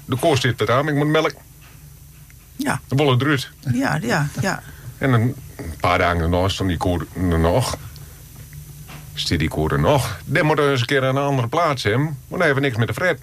de koers zit eraan, ik moet melk. Ja. De bolle druut. Ja. En een paar dagen daarna stond die koer er nog. Zit die koer er nog. Dan moet er eens een keer aan een andere plaats hebben. Want dan hebben we niks met de fret.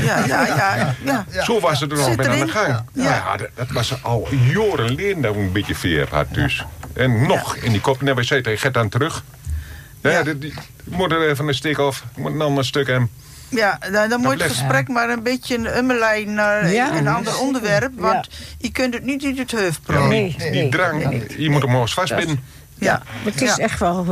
Ja. Zo was het er nog mee aan de gang. Ja. Dat was al jaren geleden dat we een beetje veer had dus. En nog in die kop. En wij zeiden, je gaat dan terug. Ja. Die moet er even een stuk af. Moet een ander stuk hebben. Ja, dan moet het gesprek maar een beetje een ummelijn naar een ander onderwerp. Want je kunt het niet in het hoofd praten. Die drang, je moet hem maar eens vastbinden. Ja, het is echt wel...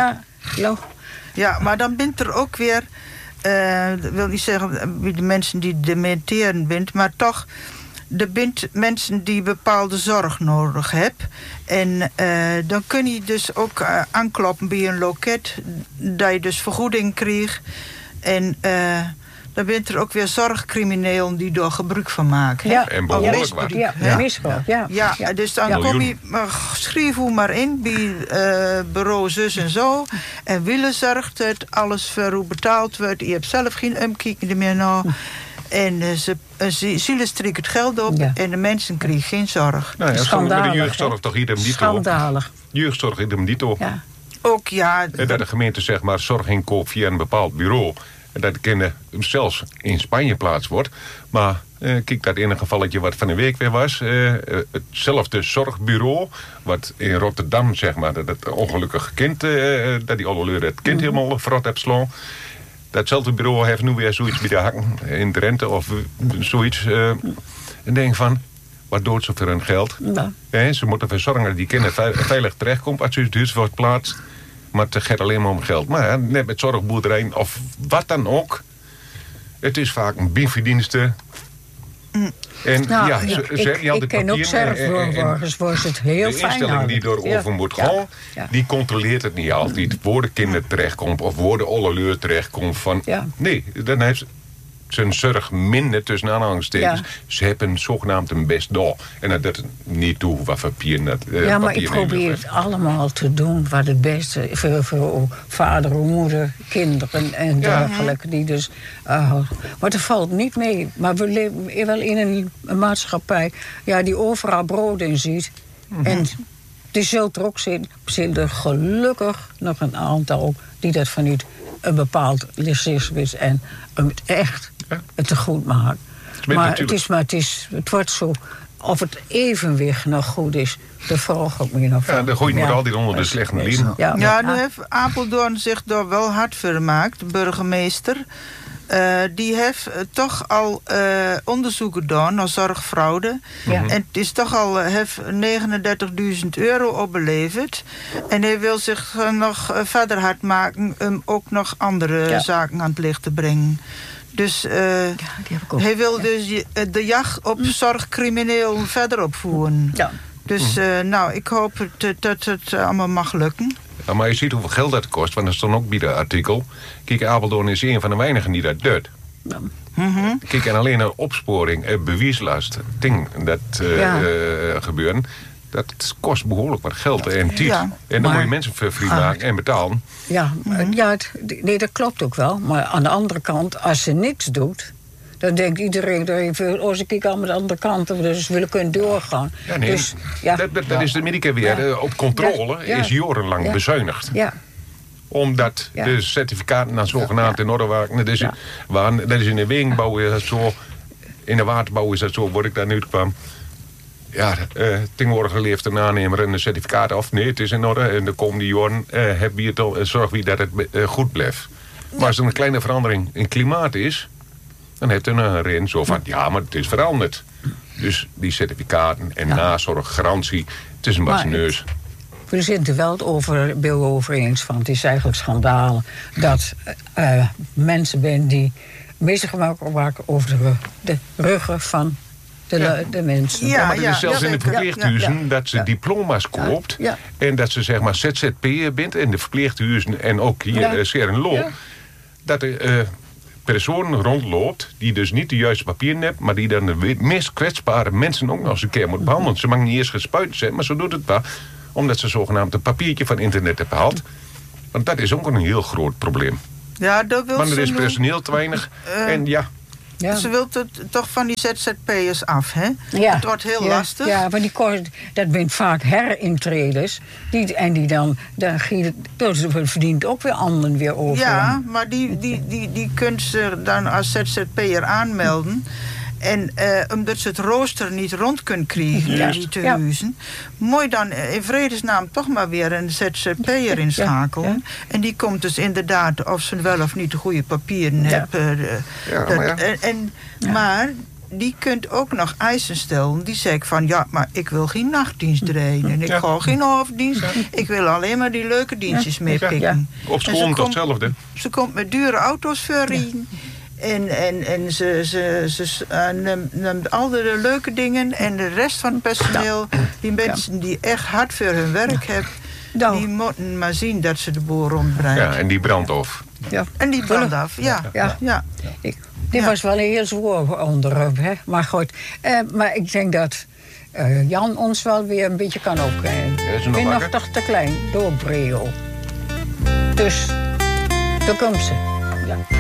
Ja, maar dan bent er ook weer... dat wil niet zeggen wie de mensen die dementeren bent, maar toch... Er bent mensen die bepaalde zorg nodig hebben. En dan kun je dus ook aankloppen bij een loket. Dat je dus vergoeding krijgt. En dan bent er ook weer zorgcriminelen die daar gebruik van maken. Ja. En behoorlijk wat. Misbruik. Ja, dus dan kom je... Schrijf hoe maar in bij bureau zus en zo. En willen zorgt het, alles voor hoe betaald wordt. Je hebt zelf geen omkijken meer naar. En ze strikken het geld op en de mensen krijgen geen zorg. Nou ja, schandalig. De jeugdzorg toch idem dito. Schandalig. Jeugdzorg idem dito. Ja. Ook En dat de gemeente zeg maar zorg inkoopt via een bepaald bureau. En dat de zelfs in Spanje plaats wordt. Maar kijk, dat ene gevalletje wat van de week weer was. Hetzelfde zorgbureau. Wat in Rotterdam, zeg maar, dat het ongelukkige kind... dat die alleleur het kind helemaal verrot heeft slaan. Datzelfde bureau heeft nu weer zoiets bij de hakken in Drenthe of zoiets. En denk van, wat doet ze voor hun geld? Ja. Ze moeten ervoor zorgen dat die kind veilig terechtkomt als ze het huis wordt plaatst. Maar het gaat alleen maar om geld. Maar net met zorgboerderijen of wat dan ook. Het is vaak een bienverdienste. En ik ken ook zorgburgers waar ze het heel fijn de instelling die door over moet gaan, die controleert het niet altijd. Waar de kinder terechtkomt of waar de alleleur terechtkomt. Nee, dan heeft zijn zorg minder tussen aanhalingstekens. Ze hebben zogenaamd een best door. En dat niet toe wat papier net. Maar ik probeer het allemaal te doen wat het beste is voor vader, moeder, kinderen en dergelijke. Die dus, maar er valt niet mee. Maar we leven wel in een maatschappij die overal brood in ziet. En die zult er ook zijn er gelukkig nog een aantal die dat vanuit een bepaald liceergebied en het echt te goed maken. Het wordt zo, of het evenwicht nog goed is, de vraag ook meer nog. Ja, dan gooi je het altijd onder de slechte lien. Nu heeft Apeldoorn zich daar wel hard voor gemaakt, de burgemeester. Die heeft toch al onderzoeken gedaan naar zorgfraude. En het is toch al 39.000 euro opgeleverd. En hij wil zich nog verder hard maken om ook nog andere zaken aan het licht te brengen. Dus hij wil dus de jacht op zorgcrimineel verder opvoeren. Ja. Dus ik hoop dat het allemaal mag lukken. Ja, maar je ziet hoeveel geld dat kost, want dat stond ook bij de artikel. Kijk, Apeldoorn is een van de weinigen die dat doet. Kijk, en alleen een opsporing, bewijslast, dat gebeuren, dat kost behoorlijk wat geld en tijd. En dan moet je mensen voor vrij maken en betalen. Dat klopt ook wel. Maar aan de andere kant, als ze niks doet, dan denkt iedereen, ze kijken allemaal aan de andere kant, dus we willen kunnen doorgaan. Dat is de Medicare weer. Op controle is jarenlang bezuinigd. Omdat de certificaten dan zogenaamd in orde waren. Dat is in de wegenbouw zo, in de waterbouw is dat zo, waar ik daar nu kwam. Tegenwoordig leeft de aannemer een certificaat af. Nee, het is in orde. En de komende jaren zorgen we dat het goed blijft. Maar als er een kleine verandering in klimaat is, dan heeft er een reden zo van, maar het is veranderd. Dus die certificaten en nazorg, garantie, het is een basneus. We zitten er wel over eens van. Het is eigenlijk schandaal dat mensen zijn die bezig maken over de ruggen van de mensen. Maar het is zelfs in de verpleeghuizen dat ze diploma's koopt. En dat ze zeg maar ZZP'er bent in de verpleeghuizen en ook hier Scherenlo. Dat de persoon rondloopt die dus niet de juiste papieren heeft, maar die dan de meest kwetsbare mensen ook nog eens een keer moet behandelen. Ze mag niet eerst gespuit zijn, maar ze doet het wel omdat ze zogenaamd een papiertje van internet heeft gehaald. Want dat is ook een heel groot probleem. Ja, dat wil want er is personeel te weinig. Ja. Ze wil toch van die ZZP'ers af, hè? Ja. Het wordt heel lastig. Ja, maar dat zijn vaak herintreders. Dan verdient ook weer anderen weer over. Ja, maar die kunt ze dan als ZZP'er aanmelden. En omdat ze het rooster niet rond kunnen krijgen, die te huizen, mooi dan in vredesnaam toch maar weer een ZZP'er inschakelen. Ja. En die komt dus inderdaad, of ze wel of niet de goede papieren hebben. Maar die kunt ook nog eisen stellen. Die zegt van, ja, maar ik wil geen nachtdienst rijden. En ik ga geen hoofddienst. Ik wil alleen maar die leuke dienstjes meepikken. Ja. Op school toch hetzelfde? Ze komt met dure auto's verrijden. En ze neemt al de leuke dingen. En de rest van het personeel, die mensen die echt hard voor hun werk hebben, die moeten maar zien dat ze de boel rondbrengen. Ja, en die brandt af. Ja. En die brandt af, ja. Dit was wel een heel zwaar onderwerp, hè? Maar goed. Maar ik denk dat Jan ons wel weer een beetje kan opkrijgen. Ik ben nog toch te klein, door Breo. Dus, daar komt ze. Ja.